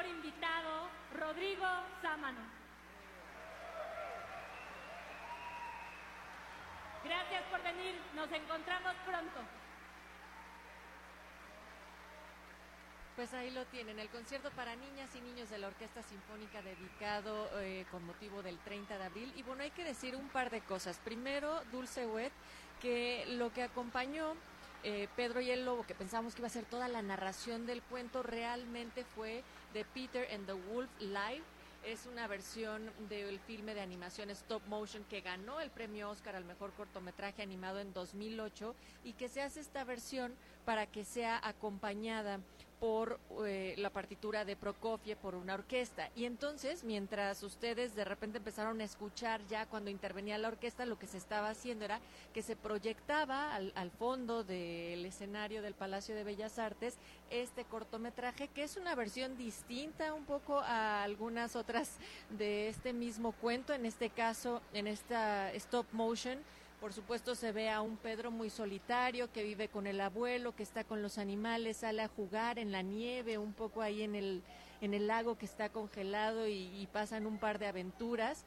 invitado, Rodrigo Sámano. Gracias por venir, nos encontramos pronto. Pues ahí lo tienen, el concierto para niñas y niños de la Orquesta Sinfónica dedicado con motivo del 30 de abril. Y bueno, hay que decir un par de cosas. Primero, Dulce Wet, que lo que acompañó Pedro y el Lobo, que pensamos que iba a ser toda la narración del cuento, realmente fue de Peter and the Wolf Live. Es una versión del filme de animación stop motion que ganó el premio Oscar al mejor cortometraje animado en 2008 y que se hace esta versión para que sea acompañada por la partitura de Prokofiev, por una orquesta. Y entonces, mientras ustedes de repente empezaron a escuchar ya cuando intervenía la orquesta, lo que se estaba haciendo era que se proyectaba al fondo del escenario del Palacio de Bellas Artes este cortometraje, que es una versión distinta un poco a algunas otras de este mismo cuento. En este caso, en esta stop motion, por supuesto se ve a un Pedro muy solitario que vive con el abuelo, que está con los animales, sale a jugar en la nieve, un poco ahí en el lago que está congelado y pasan un par de aventuras.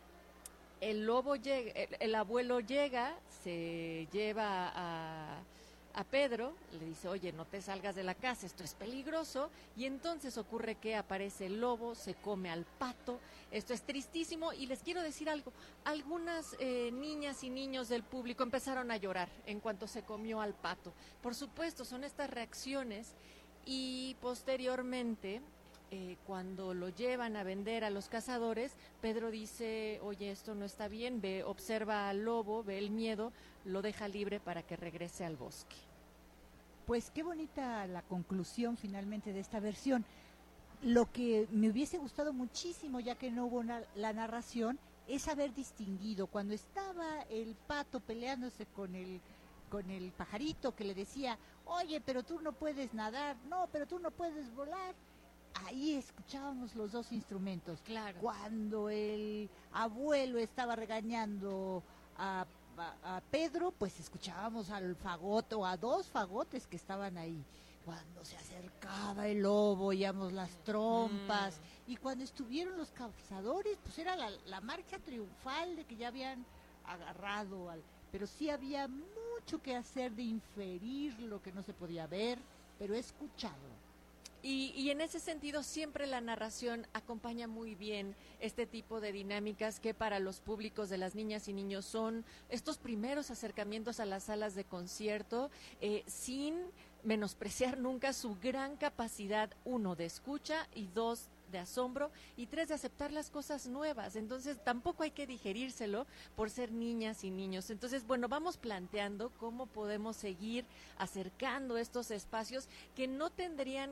El lobo llega, el abuelo llega, se lleva a Pedro, le dice, oye, no te salgas de la casa, esto es peligroso, y entonces ocurre que aparece el lobo, se come al pato. Esto es tristísimo, y les quiero decir algo, algunas niñas y niños del público empezaron a llorar en cuanto se comió al pato. Por supuesto, son estas reacciones, y posteriormente, cuando lo llevan a vender a los cazadores, Pedro dice, oye, esto no está bien, ve, observa al lobo, ve el miedo, lo deja libre para que regrese al bosque. Pues qué bonita la conclusión finalmente de esta versión. Lo que me hubiese gustado muchísimo, ya que no hubo la narración, es haber distinguido cuando estaba el pato peleándose con el pajarito que le decía, oye, pero tú no puedes nadar, no, pero tú no puedes volar. Ahí escuchábamos los dos instrumentos. Claro. Cuando el abuelo estaba regañando a Pedro, pues escuchábamos al fagote o a dos fagotes que estaban ahí. Cuando se acercaba el lobo, oíamos las trompas. Y cuando estuvieron los cazadores, pues era la marcha triunfal de que ya habían agarrado pero sí había mucho que hacer de inferir lo que no se podía ver, pero escucharlo. Y en ese sentido siempre la narración acompaña muy bien este tipo de dinámicas que para los públicos de las niñas y niños son estos primeros acercamientos a las salas de concierto, sin menospreciar nunca su gran capacidad, 1, de escucha y 2, de asombro y 3, de aceptar las cosas nuevas. Entonces tampoco hay que digerírselo por ser niñas y niños. Entonces, bueno, vamos planteando cómo podemos seguir acercando estos espacios que no tendrían